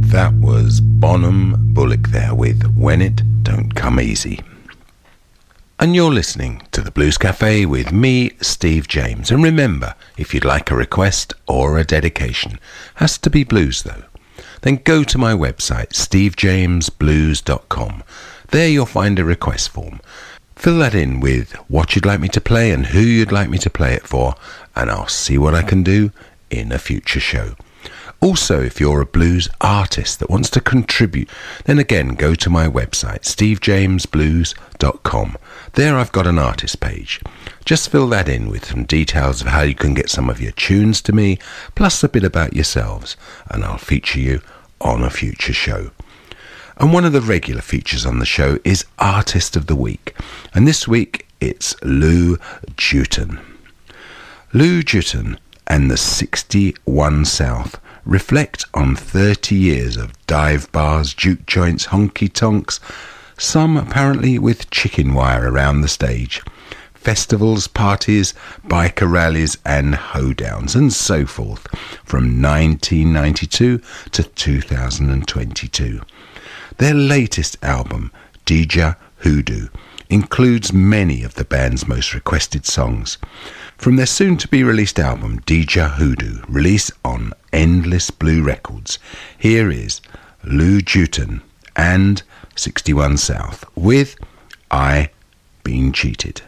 That was Bonham Bullock there with When It Don't Come Easy. And you're listening to the Blues Cafe with me, Steve James. And remember, if you'd like a request or a dedication, has to be blues though, then go to my website, stevejamesblues.com. There you'll find a request form. Fill that in with what you'd like me to play and who you'd like me to play it for, and I'll see what I can do in a future show. Also, if you're a blues artist that wants to contribute, then again, go to my website, stevejamesblues.com. There I've got an artist page. Just fill that in with some details of how you can get some of your tunes to me, plus a bit about yourselves, and I'll feature you on a future show. And one of the regular features on the show is Artist of the Week. And this week, it's Lou Jewton. Lou Jewton and the 61 South reflect on 30 years of dive bars, juke joints, honky-tonks, some apparently with chicken wire around the stage, festivals, parties, biker rallies and hoedowns and so forth from 1992 to 2022. Their latest album, Deja Hoodoo, includes many of the band's most requested songs. From their soon-to-be-released album, Deja Hoodoo, released on Endless Blue Records, here is Lou Jewton and 61 South with I Been Cheated.